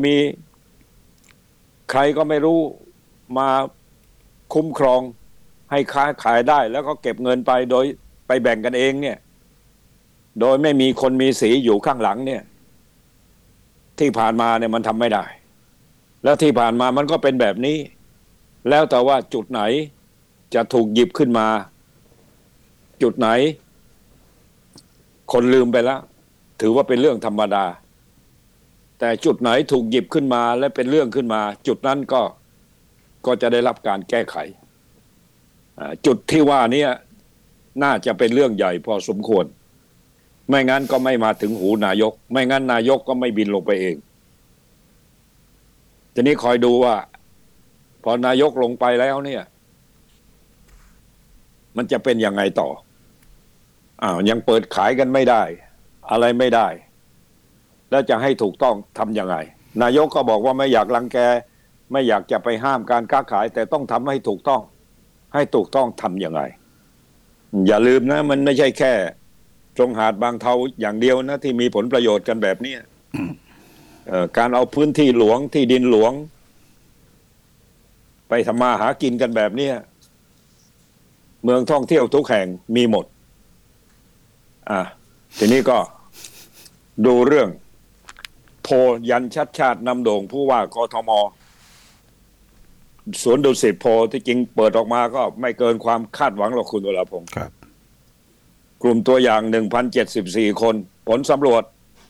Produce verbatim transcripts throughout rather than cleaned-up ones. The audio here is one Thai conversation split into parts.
มีใครก็ไม่รู้มาคุ้มครองให้ค้าขายได้แล้วก็เก็บเงินไปโดยไปแบ่งกันเองเนี่ยโดยไม่มีคนมีสีอยู่ข้างหลังเนี่ยที่ผ่านมาเนี่ยมันทำไม่ได้แล้วที่ผ่านมามันก็เป็นแบบนี้แล้วแต่ว่าจุดไหนจะถูกหยิบขึ้นมาจุดไหนคนลืมไปแล้วถือว่าเป็นเรื่องธรรมดาแต่จุดไหนถูกหยิบขึ้นมาและเป็นเรื่องขึ้นมาจุดนั้นก็ก็จะได้รับการแก้ไขจุดที่ว่านี้น่าจะเป็นเรื่องใหญ่พอสมควรไม่งั้นก็ไม่มาถึงหูนายกไม่งั้นนายกก็ไม่บินลงไปเองทีนี้คอยดูว่าพอนายกลงไปแล้วเนี่ยมันจะเป็นยังไงต่ออ้าวยังเปิดขายกันไม่ได้อะไรไม่ได้แล้วจะให้ถูกต้องทำยังไงนายกก็บอกว่าไม่อยากรังแกไม่อยากจะไปห้ามการค้าขายแต่ต้องทำให้ถูกต้องให้ถูกต้องทำยังไงอย่าลืมนะมันไม่ใช่แค่ตรงหาดบางเทาอย่างเดียวนะที่มีผลประโยชน์กันแบบนี้ การเอาพื้นที่หลวงที่ดินหลวงไปทำมาหากินกันแบบนี้เมืองท่องเที่ยวทุกแห่งมีหมดอ่ะทีนี้ก็ดูเรื่องโพยันชัดชาตินำโด่งผู้ว่ากทมสวนดุสิตโพที่จริงเปิดออกมาก็ไม่เกินความคาดหวังหรอกคุณวราพงศ์ครับกลุ่มตัวอย่าง หนึ่งพันเจ็ดสิบสี่ คนผลสำรวจ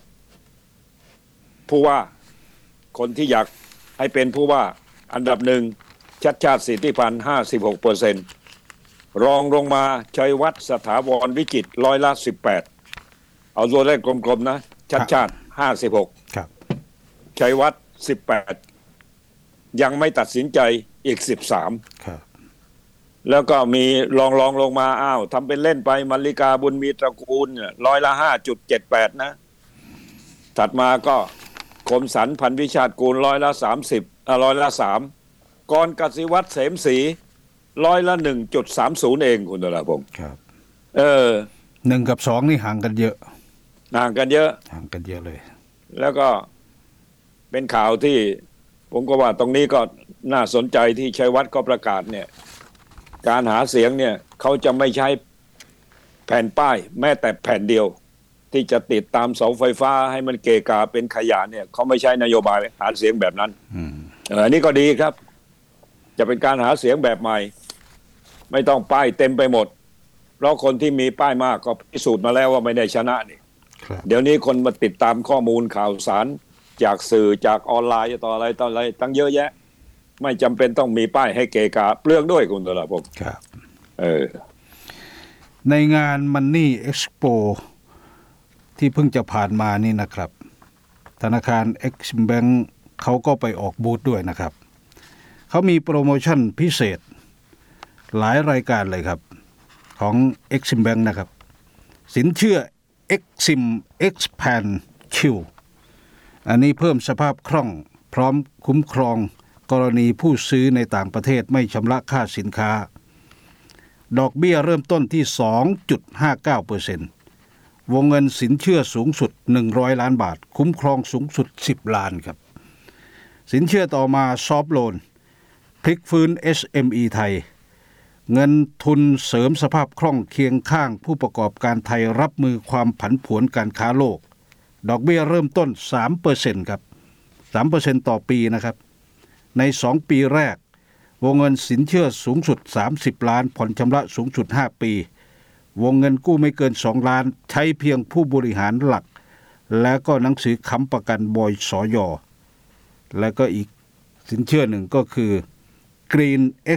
ผู้ว่าคนที่อยากให้เป็นผู้ว่าอันดับหนึ่งชัดชาติสิทธิพันธ์ ห้าสิบหกเปอร์เซ็นต์ รองลงมาชัยวัฒน์สถาวรวิจิตรร้อยละสิบแปดเอาตัวเลขกลมๆนะชัดชาติห้าสิบหกครับชัยวัฒน์สิบแปดยังไม่ตัดสินใจอีกสิบสามครับแล้วก็มีรองรองลงมาอ้าวทำเป็นเล่นไปมลิกาบุญมีตระกูลร้อยละ ห้าจุดเจ็ดแปด นะถัดมาก็คมสันพันวิชาติกูลร้อยละสามสิบอ่ะร้อยละสามกรกสิวัฒน์เสมศรีร้อยละ หนึ่งจุดสามศูนย์ เองคุณธราพงศ์ครับเออหนึ่งกับสองนี่ห่างกันเยอะห่างกันเยอะห่างกันเยอะเลยแล้วก็เป็นข่าวที่ผมก็ว่าตรงนี้ก็น่าสนใจที่ชัยวัฒน์ก็ประกาศเนี่ยการหาเสียงเนี่ยเขาจะไม่ใช้แผ่นป้ายแม้แต่แผ่นเดียวที่จะติดตามเสาไฟฟ้าให้มันเกะกะเป็นขยะเนี่ยเขาไม่ใช้นโยบายหาเสียงแบบนั้นเอออันนี้ก็ดีครับจะเป็นการหาเสียงแบบใหม่ไม่ต้องป้ายเต็มไปหมดเพราะคนที่มีป้ายมากก็พิสูจน์มาแล้วว่าไม่ได้ชนะนี่เดี๋ยวนี้คนมาติดตามข้อมูลข่าวสารจากสื่อจากออนไลน์ต่ออะไรต่ออะไรตั้งเยอะแยะไม่จำเป็นต้องมีป้ายให้เกะกะเปลืองด้วยคุณตลาดผมครับเออในงาน Money Expo ที่เพิ่งจะผ่านมานี่นะครับธนาคาร Exim Bank เขาก็ไปออกบูธด้วยนะครับเขามีโปรโมชั่นพิเศษหลายรายการเลยครับของ Exim Bank นะครับสินเชื่อ Exim Expand Q อันนี้เพิ่มสภาพคล่องพร้อมคุ้มครองกรณีผู้ซื้อในต่างประเทศไม่ชำระค่าสินค้าดอกเบี้ยเริ่มต้นที่ สองจุดห้าเก้าเปอร์เซ็นต์ วงเงินสินเชื่อสูงสุดหนึ่งร้อยล้านบาทคุ้มครองสูงสุดสิบล้านครับสินเชื่อต่อมาซอฟท์โลนพลิกฟื้น เอส เอ็ม อี ไทยเงินทุนเสริมสภาพคล่องเคียงข้างผู้ประกอบการไทยรับมือความผันผวนการค้าโลกดอกเบี้ยเริ่มต้น สามเปอร์เซ็นต์ ครับ สามเปอร์เซ็นต์ ต่อปีนะครับในสองปีแรกวงเงินสินเชื่อสูงสุดสามสิบล้านผ่อนชำระสูงสุดห้าปีวงเงินกู้ไม่เกินสองล้านใช้เพียงผู้บริหารหลักและก็หนังสือค้ำประกันบอยสยและก็อีกสินเชื่อหนึ่งก็คือ Green X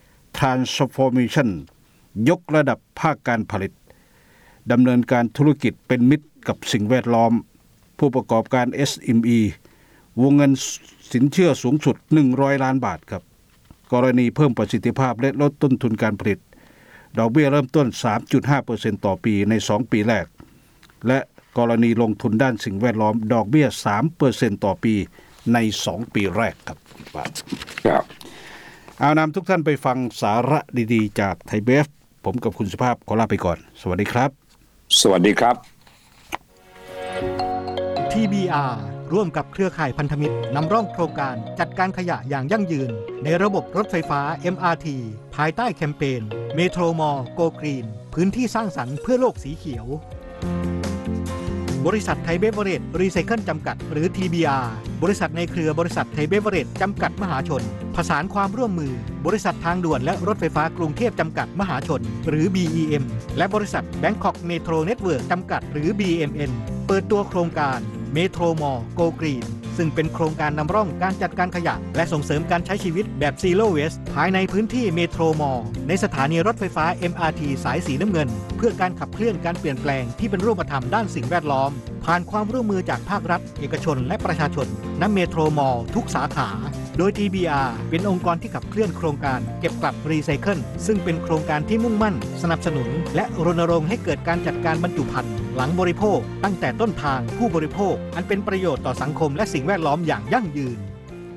Transformation ยกระดับภาคการผลิตดำเนินการธุรกิจเป็นมิตรกับสิ่งแวดล้อมผู้ประกอบการ เอส เอ็ม อี วงเงินสินเชื่อสูงสุดหนึ่งร้อยล้านบาทครับกรณีเพิ่มประสิทธิภาพและลดต้นทุนการผลิตดอกเบี้ยเริ่มต้น สามจุดห้าเปอร์เซ็นต์ ต่อปีในสองปีแรกและกรณีลงทุนด้านสิ่งแวดล้อมดอกเบี้ย สามเปอร์เซ็นต์ ต่อปีในสองปีแรกครับครับเอานำทุกท่านไปฟังสาระดีๆจากไทยเบฟผมกับคุณสุภาพขอลาไปก่อนสวัสดีครับสวัสดีครับที บี อาร์ร่วมกับเครือข่ายพันธมิตรนำร่องโครงการจัดการขยะอย่างยั่งยืนในระบบรถไฟฟ้า เอ็ม อาร์ ที ภายใต้แคมเปญเมโทรมอลโกกรีนพื้นที่สร้างสรรค์เพื่อโลกสีเขียวบริษัทไทยเบเวอเรจรีไซเคิลจำกัดหรือ ที บี อาร์ บริษัทในเครือบริษัทไทยเบเวอเรจจำกัดมหาชนผสานความร่วมมือบริษัททางด่วนและรถไฟฟ้ากรุงเทพจำกัดมหาชนหรือ บี อี เอ็ม และบริษัท Bangkok Metro Network จำกัดหรือ บี เอ็ม เอ็น เปิดตัวโครงการเมโทรมอลโกกรีนซึ่งเป็นโครงการนำร่องการจัดการขยะและส่งเสริมการใช้ชีวิตแบบ Zero Waste ภายในพื้นที่เมโทรมอลในสถานีรถไฟฟ้า เอ็ม อาร์ ที สายสีน้ำเงินเพื่อการขับเคลื่อนการเปลี่ยนแปลงที่เป็นรูปธรรมด้านสิ่งแวดล้อมผ่านความร่วมมือจากภาครัฐเอกชนและประชาชนณเมโทรมอลทุกสาขาโดย ที บี อาร์ เป็นองค์กรที่ขับเคลื่อนโครงการเก็บกลับรีไซเคิลซึ่งเป็นโครงการที่มุ่งมั่นสนับสนุนและรณรงค์ให้เกิดการจัดการบรรจุภัณฑ์หลังบริโภคตั้งแต่ต้นทางผู้บริโภคอันเป็นประโยชน์ต่อสังคมและสิ่งแวดล้อมอย่างยั่งยืน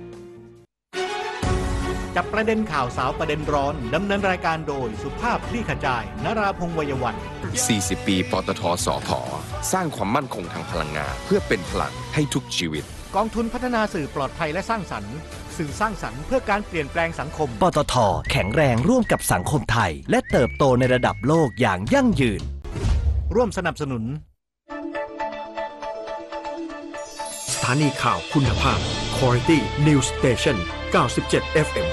จับประเด็นข่าวสาวประเด็นร้อนดำเนินรายการโดยสุภาพคลี่ขจายนราพงษ์ วัยวัฒน์สี่สิบ ปีปตท.สผ.สร้างความมั่นคงทางพลังงานเพื่อเป็นพลังให้ทุกชีวิตกองทุนพัฒนาสื่อปลอดภัยและสร้างสรรค์สื่อสร้างสรรค์เพื่อการเปลี่ยนแปลงสังคมปตท.แข็งแรงร่วมกับสังคมไทยและเติบโตในระดับโลกอย่างยั่งยืนร่วมสนับสนุนสถานีข่าวคุณภาพ Quality News Station เก้าสิบเจ็ด เอฟ เอ็ม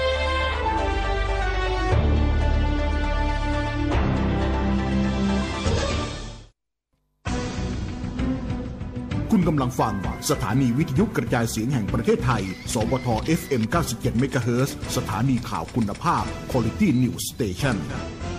คุณกำลังฟังสถานีวิทยุกระจายเสียงแห่งประเทศไทยสวท เอฟ เอ็ม เก้าสิบเจ็ด เมกะเฮิรตซ์ สถานีข่าวคุณภาพ Quality News Station